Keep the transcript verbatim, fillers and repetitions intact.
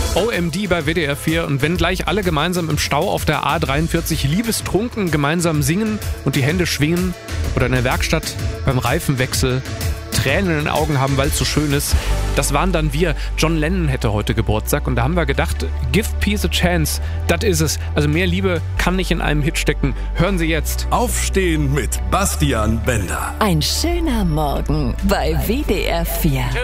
O M D bei W D R vier und wenn gleich alle gemeinsam im Stau auf der A dreiundvierzig liebestrunken gemeinsam singen und die Hände schwingen oder in der Werkstatt beim Reifenwechsel Tränen in den Augen haben, weil es so schön ist, das waren dann wir. John Lennon hätte heute Geburtstag und da haben wir gedacht, give peace a chance, das ist es. Also mehr Liebe kann nicht in einem Hit stecken. Hören Sie jetzt. Aufstehen mit Bastian Bender. Ein schöner Morgen bei W D R vier.